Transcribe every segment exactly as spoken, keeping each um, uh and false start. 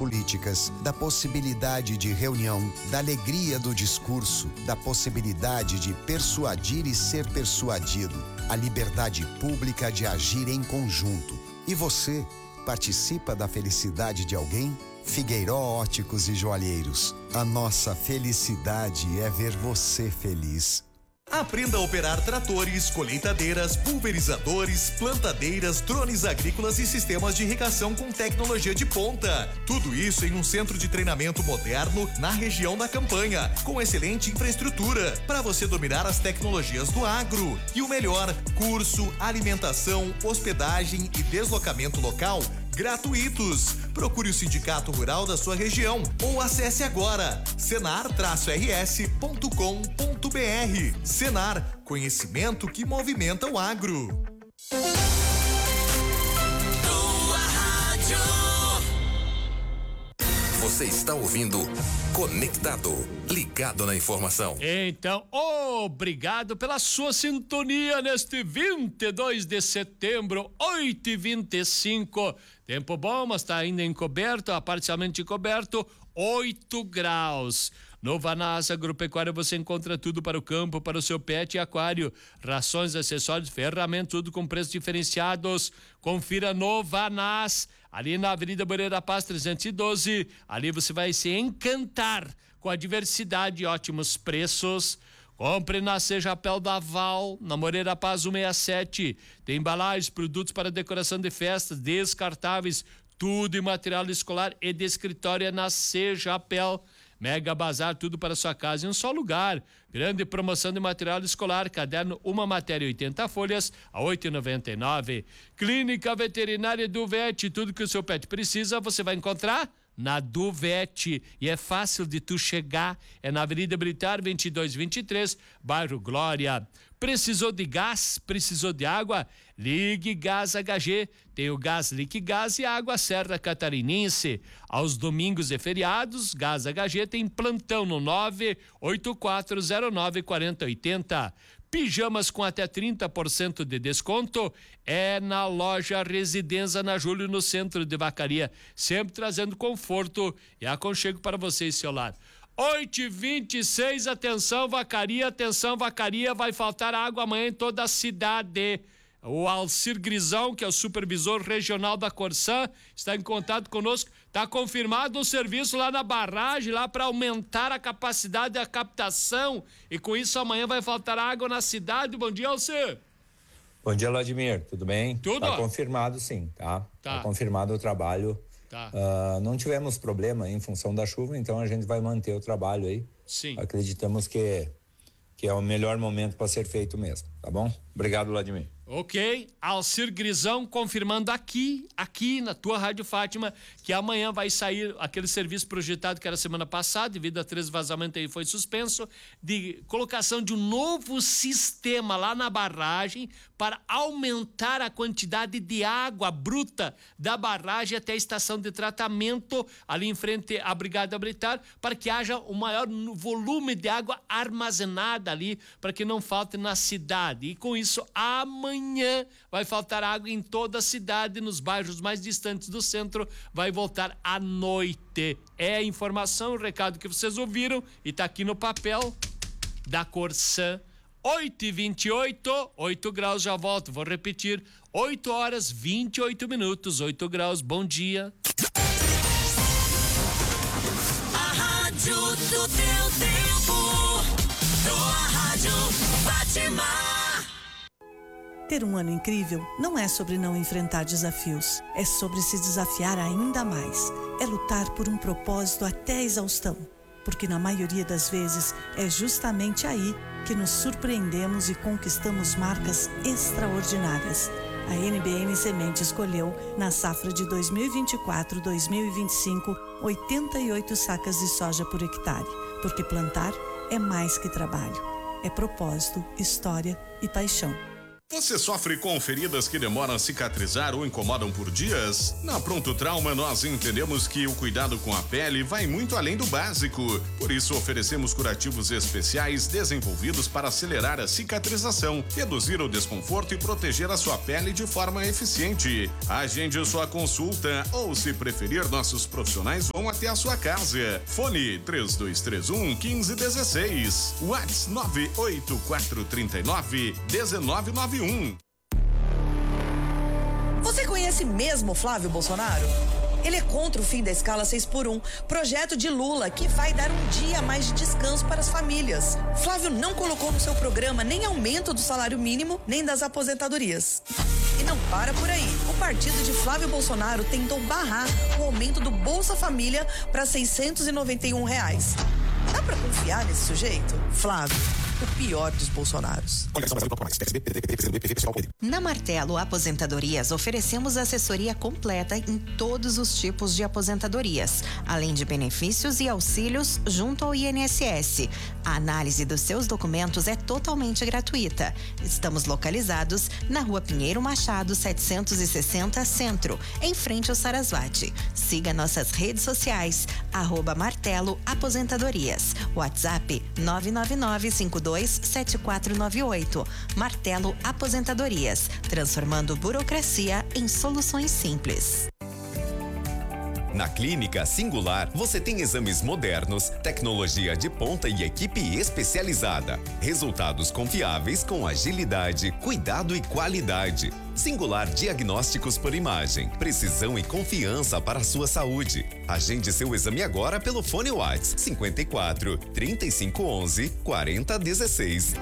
políticas, da possibilidade de reunião, da alegria do discurso, da possibilidade de persuadir e ser persuadido, a liberdade pública de agir em conjunto. E você, participa da felicidade de alguém? Figueiró Óticos e Joalheiros. A nossa felicidade é ver você feliz. Aprenda a operar tratores, colheitadeiras, pulverizadores, plantadeiras, drones agrícolas e sistemas de irrigação com tecnologia de ponta. Tudo isso em um centro de treinamento moderno na região da Campanha, com excelente infraestrutura para você dominar as tecnologias do agro. E o melhor, curso, alimentação, hospedagem e deslocamento local gratuitos. Procure o Sindicato Rural da sua região ou acesse agora senar traço r s ponto com ponto b r. Senar, conhecimento que movimenta o agro. Você está ouvindo Conectado, ligado na informação. Então, obrigado pela sua sintonia neste vinte e dois de setembro, oito e vinte e cinco. Tempo bom, mas está ainda encoberto, parcialmente encoberto, oito graus. No Vanás Agropecuária você encontra tudo para o campo, para o seu pet e aquário. Rações, acessórios, ferramentas, tudo com preços diferenciados. Confira no Vanás, ali na Avenida Moreira Paz trezentos e doze. Ali você vai se encantar com a diversidade e ótimos preços. Compre na Sejapel da Val, na Moreira Paz cento e sessenta e sete. Tem embalagens, produtos para decoração de festas, descartáveis, tudo em material escolar e de escritório é na Sejapel. Mega Bazar, tudo para sua casa em um só lugar. Grande promoção de material escolar, caderno uma matéria oitenta folhas a oito e noventa e nove. Clínica Veterinária Duvete, tudo que o seu pet precisa você vai encontrar na Duvete, e é fácil de tu chegar, é na Avenida Militar vinte e dois vinte e três, bairro Glória. Precisou de gás? Precisou de água? Ligue Gás H G. Tem o Gás Liquigás e Água Serra Catarinense. Aos domingos e feriados, Gás H G tem plantão no nove oito quatro zero nove quatro zero oito zero. Pijamas com até trinta por cento de desconto é na loja Residência na Júlio, no centro de Vacaria. Sempre trazendo conforto e aconchego para você e seu lar. oito e vinte e seis, atenção Vacaria, atenção Vacaria, vai faltar água amanhã em toda a cidade. O Alcir Grisão, que é o supervisor regional da Corsã, está em contato conosco. Está confirmado um serviço lá na barragem, lá para aumentar a capacidade da captação. E com isso amanhã vai faltar água na cidade. Bom dia, Alcir. Bom dia, Vladimir. Tudo bem? Tudo. Tá confirmado, sim, tá? Tá. Tá confirmado o trabalho. Tá. Uh, não tivemos problema em função da chuva, então a gente vai manter o trabalho aí. Sim. Acreditamos que, que é o melhor momento para ser feito mesmo, tá bom? Obrigado, Vladimir. Ok, Alcir Grisão confirmando aqui, aqui na tua Rádio Fátima, que amanhã vai sair aquele serviço projetado que era semana passada, devido a três vazamentos aí foi suspenso, de colocação de um novo sistema lá na barragem para aumentar a quantidade de água bruta da barragem até a estação de tratamento ali em frente à Brigada Militar, para que haja um maior volume de água armazenada ali, para que não falte na cidade. E com isso, amanhã vai faltar água em toda a cidade, nos bairros mais distantes do centro, vai voltar à noite. É a informação, o recado que vocês ouviram e está aqui no papel da Corsã. oito e vinte e oito, oito graus, já volto, vou repetir, oito horas e vinte e oito minutos, oito graus, bom dia. A rádio do teu tempo, tua rádio Fátima. Ter um ano incrível não é sobre não enfrentar desafios, é sobre se desafiar ainda mais, é lutar por um propósito até a exaustão, porque na maioria das vezes é justamente aí que nos surpreendemos e conquistamos marcas extraordinárias. A N B N Semente escolheu, na safra de dois mil e vinte e quatro a dois mil e vinte e cinco, oitenta e oito sacas de soja por hectare, porque plantar é mais que trabalho, é propósito, história e paixão. Você sofre com feridas que demoram a cicatrizar ou incomodam por dias? Na Pronto Trauma, nós entendemos que o cuidado com a pele vai muito além do básico. Por isso, oferecemos curativos especiais desenvolvidos para acelerar a cicatrização, reduzir o desconforto e proteger a sua pele de forma eficiente. Agende sua consulta ou, se preferir, nossos profissionais vão até a sua casa. Fone três dois três um, um cinco um seis. WhatsApp nove oito quatro três nove, um nove nove um. Você conhece mesmo Flávio Bolsonaro? Ele é contra o fim da escala seis por um, projeto de Lula que vai dar um dia a mais de descanso para as famílias. Flávio não colocou no seu programa nem aumento do salário mínimo, nem das aposentadorias. E não para por aí. O partido de Flávio Bolsonaro tentou barrar o aumento do Bolsa Família para seiscentos e noventa e um reais. Dá pra confiar nesse sujeito? Flávio, o pior dos Bolsonaros. Na Martelo Aposentadorias, oferecemos assessoria completa em todos os tipos de aposentadorias, além de benefícios e auxílios junto ao I N S S. A análise dos seus documentos é totalmente gratuita. Estamos localizados na Rua Pinheiro Machado, setecentos e sessenta, Centro, em frente ao Sarasvati. Siga nossas redes sociais, arroba Martelo Aposentadorias. WhatsApp nove nove nove cinco dois sete quatro nove oito. Martelo Aposentadorias, transformando burocracia em soluções simples. Na Clínica Singular, você tem exames modernos, tecnologia de ponta e equipe especializada. Resultados confiáveis com agilidade, cuidado e qualidade. Singular Diagnósticos por Imagem. Precisão e confiança para a sua saúde. Agende seu exame agora pelo fone WhatsApp cinquenta e quatro, trinta e cinco onze, quarenta dezesseis.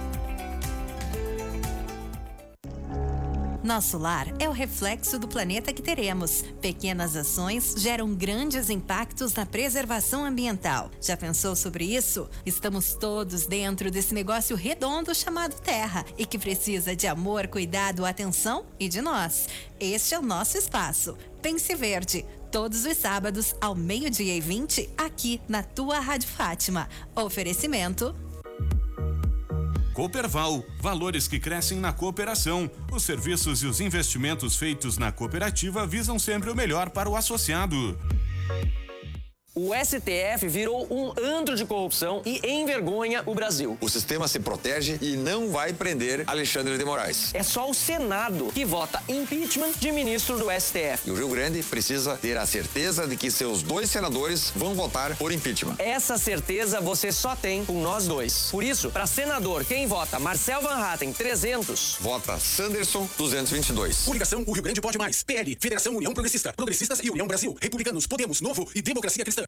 Nosso lar é o reflexo do planeta que teremos. Pequenas ações geram grandes impactos na preservação ambiental. Já pensou sobre isso? Estamos todos dentro desse negócio redondo chamado Terra e que precisa de amor, cuidado, atenção e de nós. Este é o nosso espaço. Pense Verde. Todos os sábados, ao meio-dia e vinte, aqui na tua Rádio Fátima. Oferecimento Cooperval, valores que crescem na cooperação. Os serviços e os investimentos feitos na cooperativa visam sempre o melhor para o associado. O S T F virou um antro de corrupção e envergonha o Brasil. O sistema se protege e não vai prender Alexandre de Moraes. É só o Senado que vota impeachment de ministro do S T F. E o Rio Grande precisa ter a certeza de que seus dois senadores vão votar por impeachment. Essa certeza você só tem com nós dois. Por isso, para senador, quem vota Marcel Van Hatten, trezentos. Vota Sanderson, duzentos e vinte e dois. Coligação O Rio Grande Pode Mais. P L, Federação União Progressista. Progressistas e União Brasil. Republicanos, Podemos, Novo e Democracia Cristã.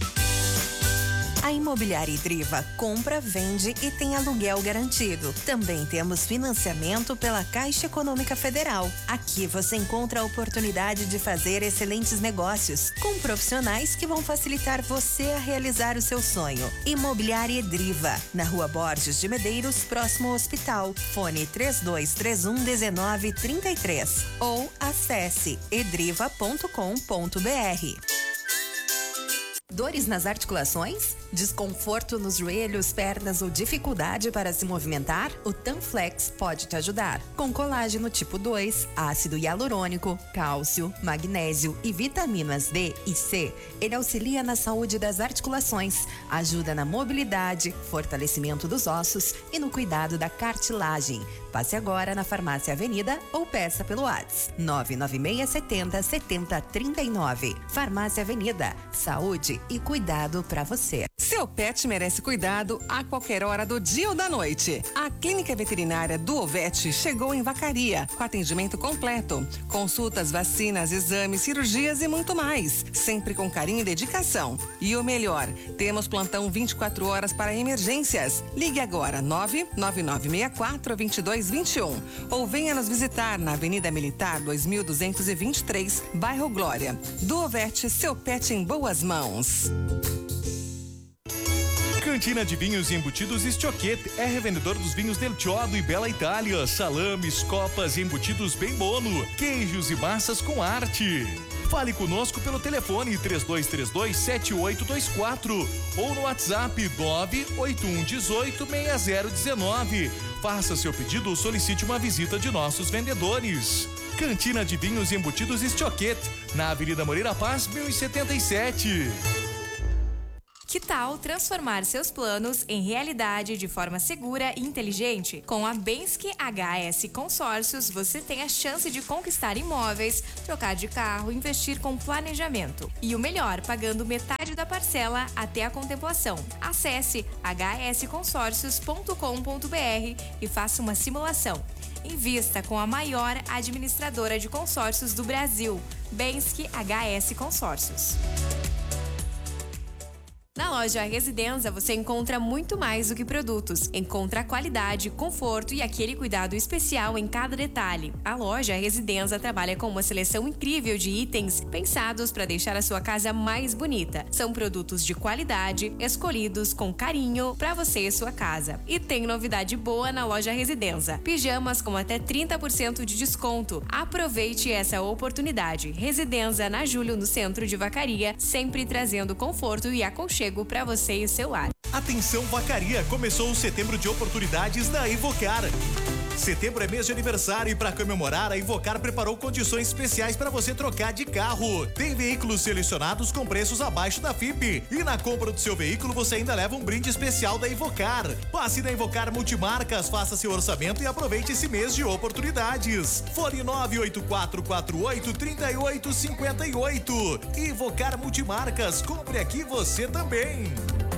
A Imobiliária Idriva compra, vende e tem aluguel garantido. Também temos financiamento pela Caixa Econômica Federal. Aqui você encontra a oportunidade de fazer excelentes negócios com profissionais que vão facilitar você a realizar o seu sonho. Imobiliária Idriva, na Rua Borges de Medeiros, próximo ao hospital. Fone três dois três um, um nove três três ou acesse edriva ponto com ponto br. Dores nas articulações? Desconforto nos joelhos, pernas ou dificuldade para se movimentar? O Tanflex pode te ajudar. Com colágeno tipo dois, ácido hialurônico, cálcio, magnésio e vitaminas D e C, ele auxilia na saúde das articulações, ajuda na mobilidade, fortalecimento dos ossos e no cuidado da cartilagem. Passe agora na Farmácia Avenida ou peça pelo WhatsApp nove nove seis sete zero sete zero três nove. Farmácia Avenida, saúde e cuidado para você. Seu pet merece cuidado a qualquer hora do dia ou da noite. A Clínica Veterinária do Ovete chegou em Vacaria, com atendimento completo. Consultas, vacinas, exames, cirurgias e muito mais. Sempre com carinho e dedicação. E o melhor, temos plantão vinte e quatro horas para emergências. Ligue agora nove nove nove seis quatro, dois dois dois um ou venha nos visitar na Avenida Militar dois mil duzentos e vinte e três, bairro Glória. Do Ovete, seu pet em boas mãos. Cantina de Vinhos e Embutidos Estioquete é revendedor dos vinhos Del Chiodo e Bela Itália, salames, copas e embutidos bem bono, queijos e massas com arte. Fale conosco pelo telefone três dois três dois, sete oito dois quatro ou no WhatsApp nove oito um um oito, seis zero um nove. Faça seu pedido ou solicite uma visita de nossos vendedores. Cantina de Vinhos e Embutidos Estioquete, na Avenida Moreira Paz, mil e setenta e sete. Que tal transformar seus planos em realidade de forma segura e inteligente? Com a Bensky H S Consórcios, você tem a chance de conquistar imóveis, trocar de carro, investir com planejamento. E o melhor, pagando metade da parcela até a contemplação. Acesse h s consórcios ponto com ponto b r e faça uma simulação. Invista com a maior administradora de consórcios do Brasil, Bensky H S Consórcios. Na loja Residenza você encontra muito mais do que produtos. Encontra qualidade, conforto e aquele cuidado especial em cada detalhe. A loja Residenza trabalha com uma seleção incrível de itens pensados para deixar a sua casa mais bonita. São produtos de qualidade, escolhidos com carinho para você e sua casa. E tem novidade boa na loja Residenza. Pijamas com até trinta por cento de desconto. Aproveite essa oportunidade. Residenza na Júlio, no centro de Vacaria, sempre trazendo conforto e aconchego para você e o seu lar. Atenção Vacaria, começou o setembro de oportunidades da Ivocar. Setembro é mês de aniversário e para comemorar, a Ivocar preparou condições especiais para você trocar de carro. Tem veículos selecionados com preços abaixo da F I P. E na compra do seu veículo você ainda leva um brinde especial da Ivocar. Passe na Ivocar Multimarcas, faça seu orçamento e aproveite esse mês de oportunidades. Fone nove oito quatro quatro oito, três oito cinco oito. Ivocar Multimarcas, compre aqui você também.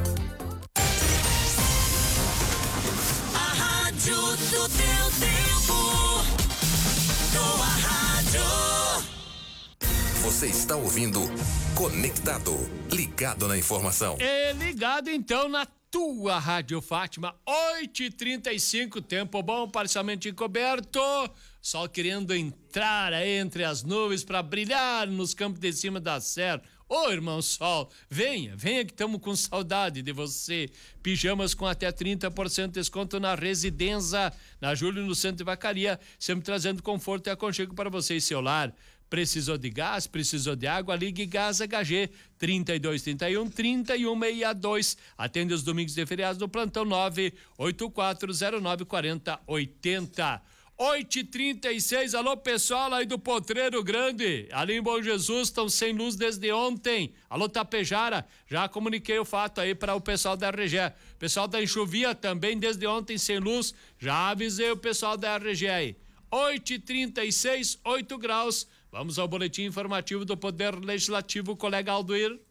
Rádio do teu tempo, tua rádio. Você está ouvindo Conectado, ligado na informação. É ligado então na tua Rádio Fátima, oito e trinta e cinco, tempo bom, parcialmente encoberto, sol querendo entrar entre as nuvens para brilhar nos campos de cima da serra. Ô, oh, irmão Sol, venha, venha que estamos com saudade de você. Pijamas com até trinta por cento de desconto na Residenza, na Júlio, no centro de Vacaria, sempre trazendo conforto e aconchego para você e seu lar. Precisou de gás, precisou de água, ligue Gás H G, trinta e dois, trinta e um, trinta e um, sessenta e dois. Atende os domingos e feriados no plantão nove oito quatro zero nove quatro zero oito zero. oito e trinta e seis, alô pessoal aí do Potreiro Grande, ali em Bom Jesus, estão sem luz desde ontem. Alô Tapejara, já comuniquei o fato aí para o pessoal da R G E. Pessoal da Enxuvia também desde ontem sem luz, já avisei o pessoal da R G E aí. oito e trinta e seis, oito graus. Vamos ao boletim informativo do Poder Legislativo, colega Aldoir.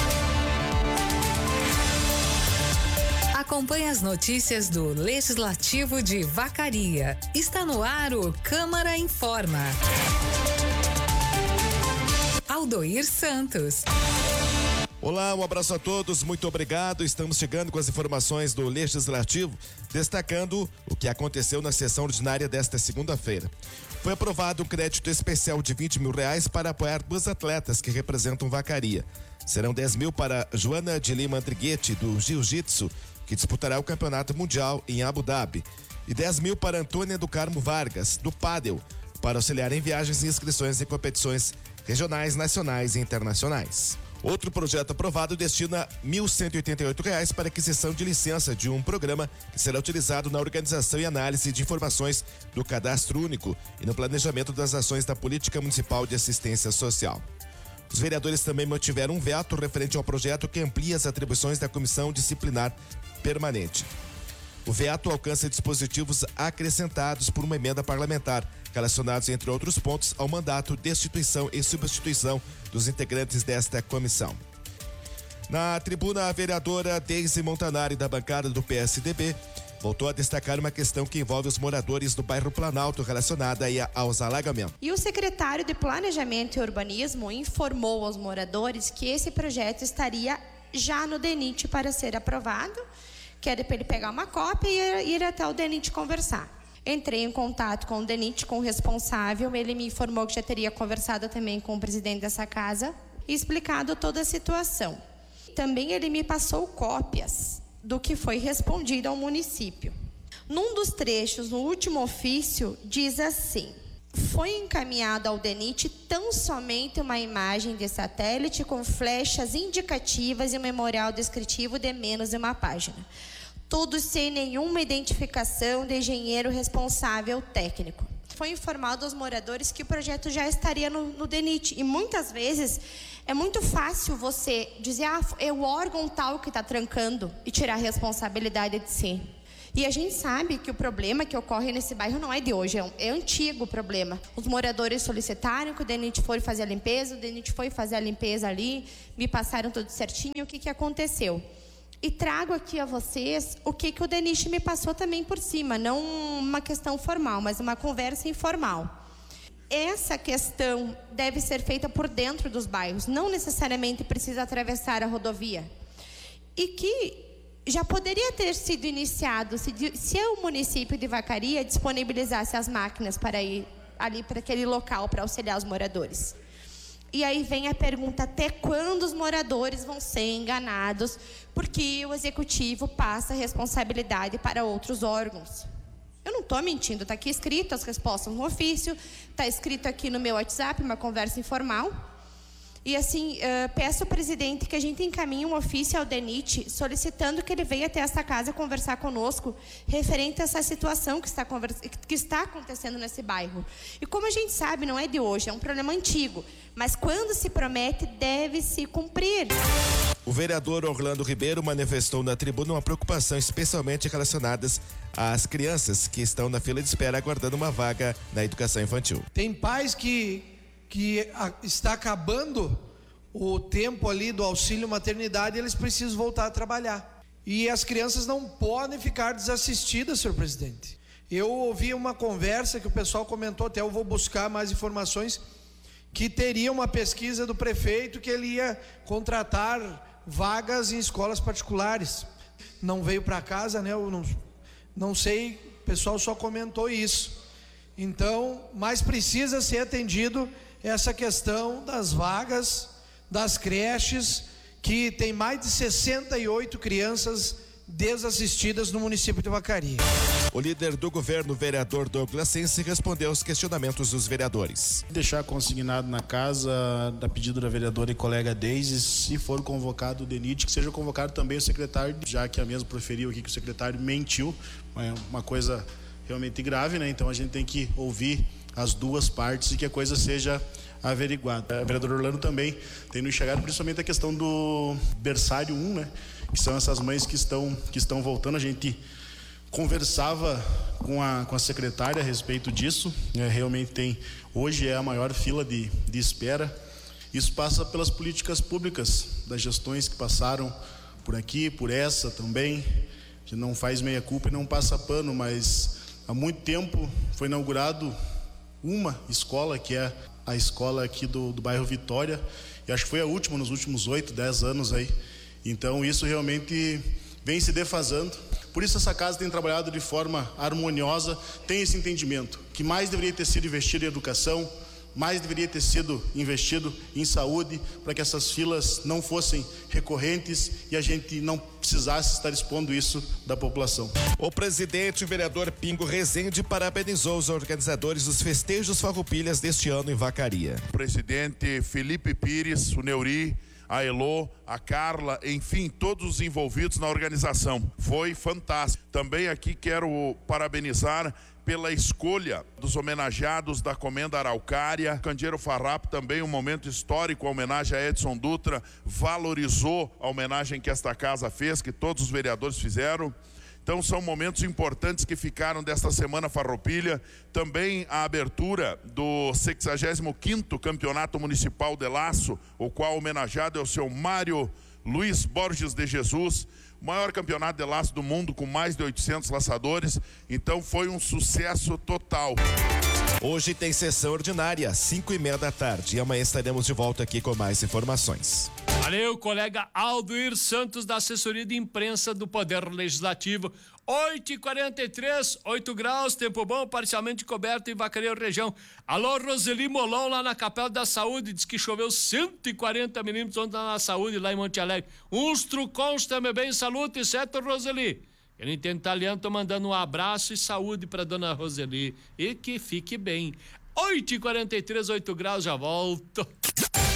Acompanhe as notícias do Legislativo de Vacaria. Está no ar o Câmara Informa. Aldoir Santos. Olá, um abraço a todos, muito obrigado. Estamos chegando com as informações do Legislativo, destacando o que aconteceu na sessão ordinária desta segunda-feira. Foi aprovado um crédito especial de vinte mil reais para apoiar duas atletas que representam Vacaria. Serão dez mil para Joana de Lima Andriguete, do Jiu-Jitsu, que disputará o Campeonato Mundial em Abu Dhabi, e dez mil para Antônia do Carmo Vargas, do Pádel, para auxiliar em viagens e inscrições em competições regionais, nacionais e internacionais. Outro projeto aprovado destina mil cento e oitenta e oito reais para aquisição de licença de um programa que será utilizado na organização e análise de informações do Cadastro Único e no planejamento das ações da Política Municipal de Assistência Social. Os vereadores também mantiveram um veto referente ao projeto que amplia as atribuições da Comissão Disciplinar Permanente. O veto alcança dispositivos acrescentados por uma emenda parlamentar, relacionados, entre outros pontos, ao mandato, destituição e substituição dos integrantes desta comissão. Na tribuna, a vereadora Deise Montanari, da bancada do P S D B, voltou a destacar uma questão que envolve os moradores do bairro Planalto relacionada aí aos alagamentos. E o secretário de Planejamento e Urbanismo informou aos moradores que esse projeto estaria já no D E N I T para ser aprovado, que era para ele pegar uma cópia e ir até o D E N I T conversar. Entrei em contato com o D E N I T, com o responsável, ele me informou que já teria conversado também com o presidente dessa casa e explicado toda a situação. Também ele me passou cópias do que foi respondido ao município. Num dos trechos, no último ofício, diz assim: foi encaminhado ao D E N I T tão somente uma imagem de satélite com flechas indicativas e um memorial descritivo de menos de uma página. Tudo sem nenhuma identificação de engenheiro responsável técnico. Foi informado aos moradores que o projeto já estaria no, no D E N I T. E muitas vezes é muito fácil você dizer, ah, é o órgão tal que está trancando e tirar a responsabilidade de si. E a gente sabe que o problema que ocorre nesse bairro não é de hoje, é, um, é antigo o problema. Os moradores solicitaram que o D E N I T foi fazer a limpeza, o D E N I T foi fazer a limpeza ali, me passaram tudo certinho, o que, que aconteceu? E trago aqui a vocês o que, que o D E N I T me passou também por cima, não uma questão formal, mas uma conversa informal. Essa questão deve ser feita por dentro dos bairros, não necessariamente precisa atravessar a rodovia. E que já poderia ter sido iniciado se, se o município de Vacaria disponibilizasse as máquinas para ir ali para aquele local para auxiliar os moradores. E aí vem a pergunta, até quando os moradores vão ser enganados porque o executivo passa a responsabilidade para outros órgãos? Eu não estou mentindo, está aqui escrito as respostas no ofício, está escrito aqui no meu WhatsApp, uma conversa informal. E assim, uh, peço ao presidente que a gente encaminhe um ofício ao D E N I T solicitando que ele venha até esta casa conversar conosco referente a essa situação que está, que está acontecendo nesse bairro. E como a gente sabe, não é de hoje, é um problema antigo, mas quando se promete, deve se cumprir. O vereador Orlando Ribeiro manifestou na tribuna uma preocupação especialmente relacionadas às crianças que estão na fila de espera aguardando uma vaga na educação infantil. Tem pais que que está acabando o tempo ali do auxílio maternidade, eles precisam voltar a trabalhar. E as crianças não podem ficar desassistidas, senhor presidente. Eu ouvi uma conversa que o pessoal comentou, até eu vou buscar mais informações, que teria uma pesquisa do prefeito que ele ia contratar vagas em escolas particulares. Não veio para casa, né? Eu não, não sei, o pessoal só comentou isso. Então, mas precisa ser atendido essa questão das vagas, das creches, que tem mais de sessenta e oito crianças desassistidas no município de Vacaria. O líder do governo, vereador Douglas Sense, respondeu aos questionamentos dos vereadores. Deixar consignado na casa, da pedido da vereadora e colega Deise, se for convocado o D E N I T, que seja convocado também o secretário, já que a mesma proferiu aqui que o secretário mentiu, é uma coisa realmente grave, né? Então a gente tem que ouvir as duas partes e que a coisa seja averiguada. A vereadora Orlando também tem nos chegado principalmente a questão do berçário um, né? Que são essas mães que estão, que estão voltando. A gente conversava com a, com a secretária a respeito disso, é, realmente tem, hoje é a maior fila de, de espera. Isso passa pelas políticas públicas, das gestões que passaram por aqui, por essa também. A gente não faz meia culpa e não passa pano, mas há muito tempo foi inaugurado uma escola, que é a escola aqui do, do bairro Vitória, e acho que foi a última nos últimos oito, dez anos aí. Então isso realmente vem se defasando. Por isso essa casa tem trabalhado de forma harmoniosa, tem esse entendimento que mais deveria ter sido investido em educação, mais deveria ter sido investido em saúde, para que essas filas não fossem recorrentes e a gente não precisasse estar expondo isso da população. O presidente, o vereador Pingo Rezende, parabenizou os organizadores dos festejos Farroupilhas deste ano em Vacaria. O presidente Felipe Pires, o Neuri, a Elô, a Carla, enfim, todos os envolvidos na organização. Foi fantástico. Também aqui quero parabenizar pela escolha dos homenageados da Comenda Araucária. Candeeiro Farrapo, também um momento histórico, a homenagem a Edson Dutra, valorizou a homenagem que esta casa fez, que todos os vereadores fizeram. Então são momentos importantes que ficaram desta semana Farroupilha. Também a abertura do sexagésimo quinto Campeonato Municipal de Laço, o qual homenageado é o seu Mário Luiz Borges de Jesus, o maior campeonato de laço do mundo, com mais de oitocentos laçadores. Então foi um sucesso total. Hoje tem sessão ordinária, cinco e meia da tarde, e amanhã estaremos de volta aqui com mais informações. Valeu, colega Aldoir Santos, da assessoria de imprensa do Poder Legislativo. oito e quarenta e três, oito graus, tempo bom, parcialmente coberto em Vacaria região. Alô, Roseli Molon, lá na Capela da Saúde, diz que choveu cento e quarenta milímetros ontem na Saúde, lá em Monte Alegre. Uns trucons também bem, salute, certo, Roseli? Quem entende italiano, tô mandando um abraço e saúde para dona Roseli. E que fique bem. oito e quarenta e três, oito graus, já volto.